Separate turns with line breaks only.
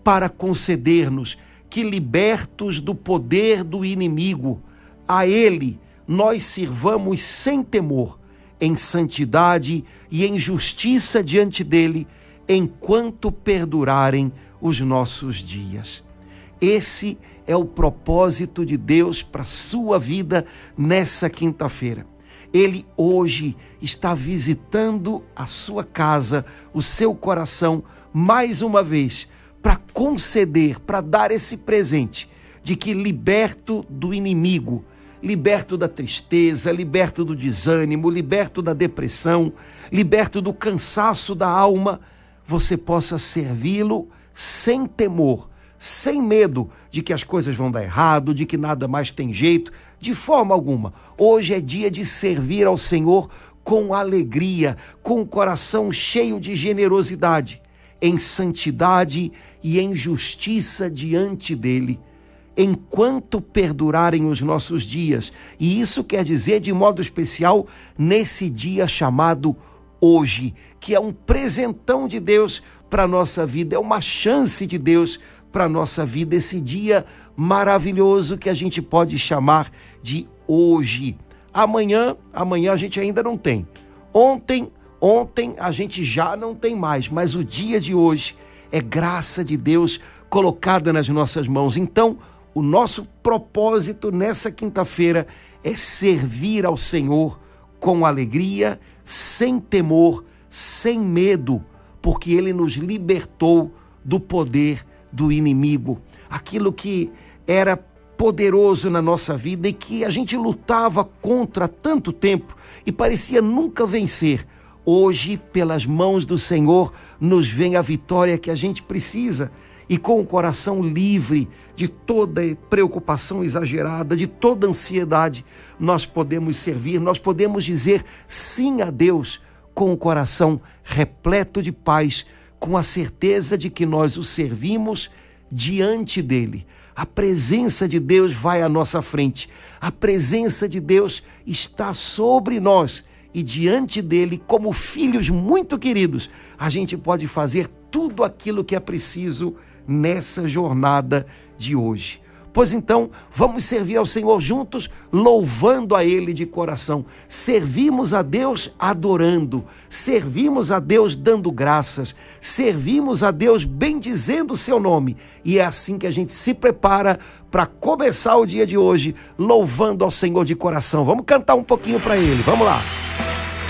para conceder-nos que, libertos do poder do inimigo, a Ele nós sirvamos sem temor, em santidade e em justiça diante dEle, enquanto perdurarem os nossos dias. Esse é o propósito de Deus para a sua vida nessa quinta-feira. Ele hoje está visitando a sua casa, o seu coração, mais uma vez, para conceder, para dar esse presente de que, liberto do inimigo, liberto da tristeza, liberto do desânimo, liberto da depressão, liberto do cansaço da alma, você possa servi-lo sem temor, sem medo de que as coisas vão dar errado, de que nada mais tem jeito, de forma alguma. Hoje é dia de servir ao Senhor com alegria, com o coração cheio de generosidade, em santidade e em justiça diante dEle, enquanto perdurarem os nossos dias. E isso quer dizer, de modo especial, nesse dia chamado hoje, que é um presentão de Deus para a nossa vida, é uma chance de Deus para a nossa vida, esse dia maravilhoso que a gente pode chamar de hoje. Amanhã a gente ainda não tem. Ontem a gente já não tem mais, mas o dia de hoje é graça de Deus colocada nas nossas mãos. Então, o nosso propósito nessa quinta-feira é servir ao Senhor com alegria, sem temor, sem medo, porque Ele nos libertou do poder do inimigo. Aquilo que era poderoso na nossa vida e que a gente lutava contra há tanto tempo e parecia nunca vencer. Hoje, pelas mãos do Senhor, nos vem a vitória que a gente precisa. E com o coração livre de toda preocupação exagerada, de toda ansiedade, nós podemos servir, nós podemos dizer sim a Deus com o coração repleto de paz, com a certeza de que nós o servimos diante dEle. A presença de Deus vai à nossa frente, a presença de Deus está sobre nós e diante dEle, como filhos muito queridos, a gente pode fazer tudo aquilo que é preciso nessa jornada de hoje. Pois então, vamos servir ao Senhor juntos, louvando a Ele de coração. Servimos a Deus adorando, servimos a Deus dando graças, servimos a Deus bendizendo o seu nome. E é assim que a gente se prepara para começar o dia de hoje, louvando ao Senhor de coração. Vamos cantar um pouquinho para Ele, vamos lá.